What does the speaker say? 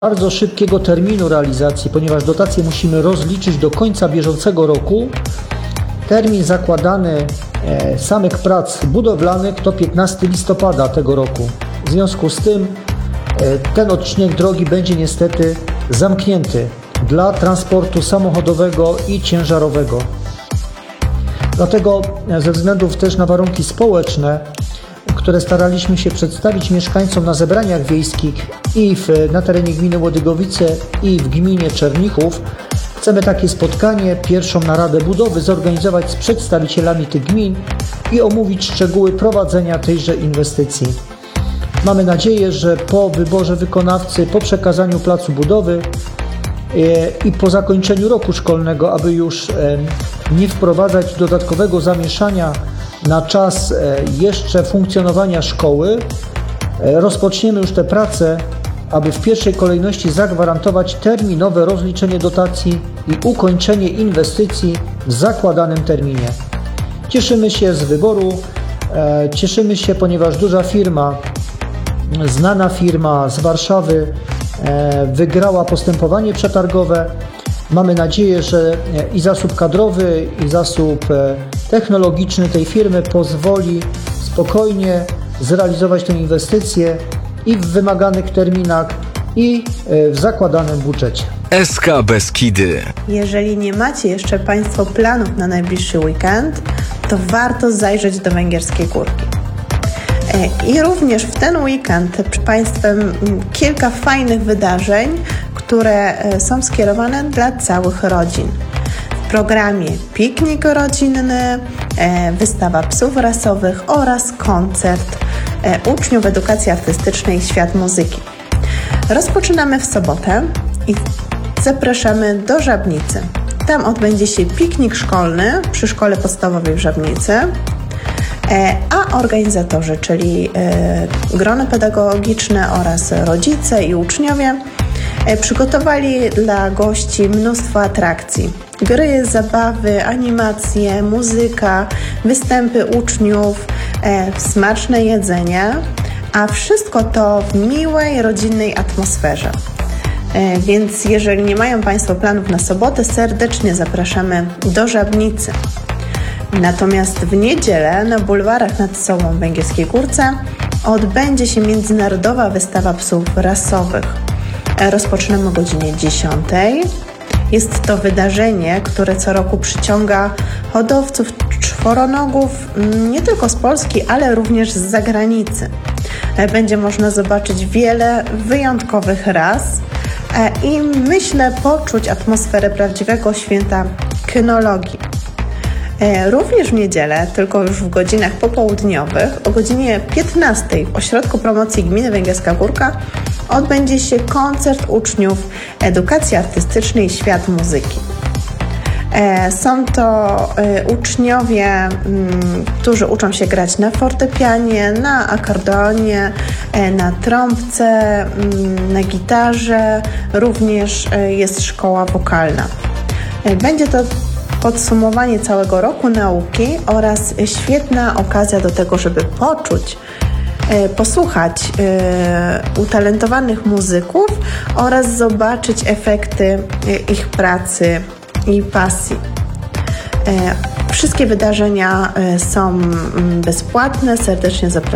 bardzo szybkiego terminu realizacji, ponieważ dotacje musimy rozliczyć do końca bieżącego roku. Termin zakładany samych prac budowlanych to 15 listopada tego roku. W związku z tym ten odcinek drogi będzie niestety zamknięty dla transportu samochodowego i ciężarowego. Dlatego ze względów też na warunki społeczne, które staraliśmy się przedstawić mieszkańcom na zebraniach wiejskich i na terenie gminy Łodygowice i w gminie Czernichów, chcemy takie spotkanie, pierwszą naradę budowy zorganizować z przedstawicielami tych gmin i omówić szczegóły prowadzenia tejże inwestycji. Mamy nadzieję, że po wyborze wykonawcy, po przekazaniu placu budowy i po zakończeniu roku szkolnego, aby już nie wprowadzać dodatkowego zamieszania na czas jeszcze funkcjonowania szkoły, rozpoczniemy już te prace, aby w pierwszej kolejności zagwarantować terminowe rozliczenie dotacji i ukończenie inwestycji w zakładanym terminie. Cieszymy się z wyboru, cieszymy się, ponieważ duża firma, znana firma z Warszawy wygrała postępowanie przetargowe. Mamy nadzieję, że i zasób kadrowy, i zasób technologiczny tej firmy pozwoli spokojnie zrealizować tę inwestycję i w wymaganych terminach, i w zakładanym budżecie. SK Beskidy. Jeżeli nie macie jeszcze Państwo planów na najbliższy weekend, to warto zajrzeć do Węgierskiej Górki. I również w ten weekend przed Państwem kilka fajnych wydarzeń, które są skierowane dla całych rodzin. W programie piknik rodzinny, wystawa psów rasowych oraz koncert uczniów edukacji artystycznej Świat Muzyki. Rozpoczynamy w sobotę i zapraszamy do Żabnicy. Tam odbędzie się piknik szkolny przy Szkole Podstawowej w Żabnicy, a organizatorzy, czyli grono pedagogiczne oraz rodzice i uczniowie, przygotowali dla gości mnóstwo atrakcji. Gry, zabawy, animacje, muzyka, występy uczniów, smaczne jedzenie, a wszystko to w miłej, rodzinnej atmosferze. Więc jeżeli nie mają Państwo planów na sobotę, serdecznie zapraszamy do Żabnicy. Natomiast w niedzielę na bulwarach nad Sołą w Węgierskiej Górce odbędzie się międzynarodowa wystawa psów rasowych. Rozpoczynamy o godzinie 10. Jest to wydarzenie, które co roku przyciąga hodowców czworonogów nie tylko z Polski, ale również z zagranicy. Będzie można zobaczyć wiele wyjątkowych ras i myślę poczuć atmosferę prawdziwego święta kynologii. Również w niedzielę, tylko już w godzinach popołudniowych, o godzinie 15 w Ośrodku Promocji Gminy Węgierska Górka odbędzie się koncert uczniów edukacji artystycznej Świat Muzyki. Są to uczniowie, którzy uczą się grać na fortepianie, na akordeonie, na trąbce, na gitarze, również jest szkoła wokalna. Będzie to podsumowanie całego roku nauki oraz świetna okazja do tego, żeby posłuchać utalentowanych muzyków oraz zobaczyć efekty ich pracy i pasji. Wszystkie wydarzenia są bezpłatne, serdecznie zapraszam.